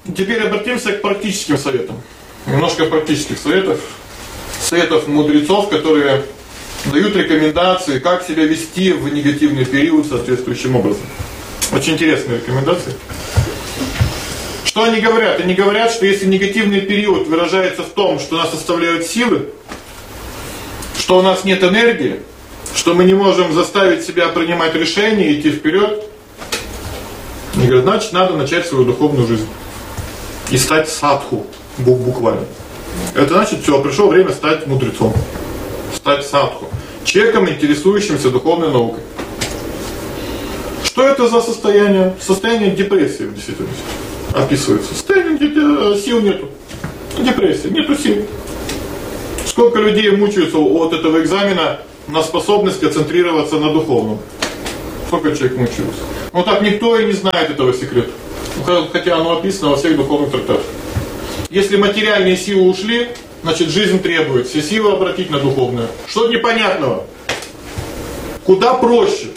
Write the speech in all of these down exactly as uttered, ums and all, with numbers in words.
Теперь обратимся к практическим советам. Немножко практических советов. Советов мудрецов, которые дают рекомендации, как себя вести в негативный период соответствующим образом. Очень интересные рекомендации. Что они говорят? Они говорят, что если негативный период выражается в том, что нас оставляют силы, что у нас нет энергии, что мы не можем заставить себя принимать решения и идти вперед, они говорят, значит, надо начать свою духовную жизнь и стать садху, буквально. Это значит, все, пришло время стать мудрецом, стать садху, человеком, интересующимся духовной наукой. Что это за состояние? Состояние депрессии в действительности описывается. Состояние, где сил нету, депрессия, нету сил. Сколько людей мучаются от этого экзамена на способность концентрироваться на духовном? Сколько человек мучается? Ну так никто и не знает этого секрета. Хотя оно описано во всех духовных трактатах. Если материальные силы ушли, значит жизнь требует все силы обратить на духовное. Что непонятного? Куда проще?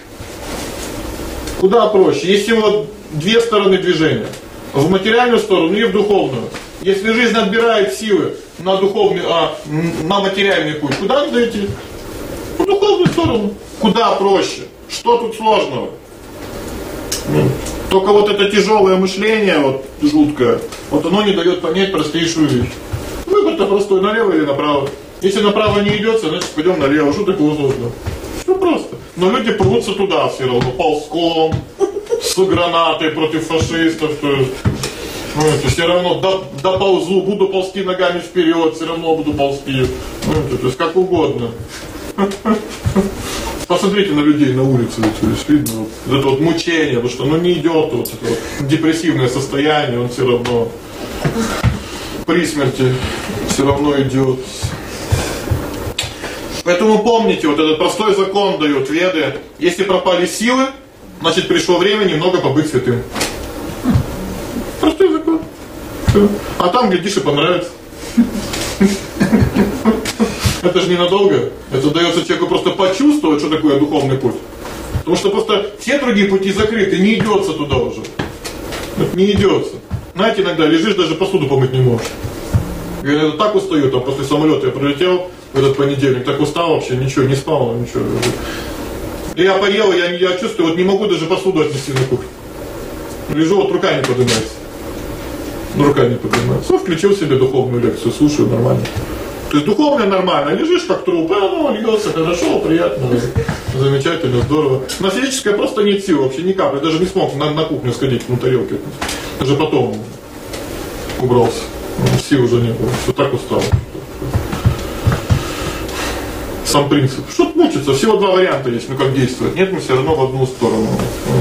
Куда проще? Есть всего две стороны движения. В материальную сторону и в духовную. Если жизнь отбирает силы на духовный, а на материальный путь, куда надо идти? В духовную сторону. Куда проще? Что тут сложного? Только вот это тяжелое мышление, вот жуткое, вот оно не дает понять простейшую вещь. Выбор-то простой, налево или направо. Если направо не идется, значит пойдем налево. Что такое сложно? Все просто. Но люди прутся туда все равно, ползком, с гранатой против фашистов. То есть, ну, это все равно доползу, буду ползти ногами вперед, все равно буду ползти. Ну, это, то есть как угодно. Посмотрите на людей на улице, то есть видно вот это вот мучение, потому что ну не идет вот это вот депрессивное состояние, он все равно при смерти все равно идет. Поэтому помните, вот этот простой закон дают Веды: если пропали силы, значит пришло время немного побыть святым. Простой закон. А там, глядишь, и понравится. Это же ненадолго. Это дается человеку просто почувствовать, что такое духовный путь. Потому что просто все другие пути закрыты, не идется туда уже. Не идется. Знаете, иногда лежишь, даже посуду помыть не можешь. Я так устаю, там после самолета я прилетел в этот понедельник, так устал вообще, ничего, не спал, ничего. Я поел, я, я чувствую, вот не могу даже посуду отнести на кухню. Лежу, вот рука не поднимается. Рука не поднимается. Вот включил себе духовную лекцию, слушаю, нормально. То есть духовно нормально, лежишь как труп, а ну, легался, хорошо, приятно, замечательно, здорово. На физическое просто нет сил вообще, ни капли, даже не смог на, на кухню сходить, на тарелке. Даже потом убрался, сил уже не было, все так устал. Сам принцип. Что-то мучиться, всего два варианта есть, ну как действовать. Нет, мы все равно в одну сторону.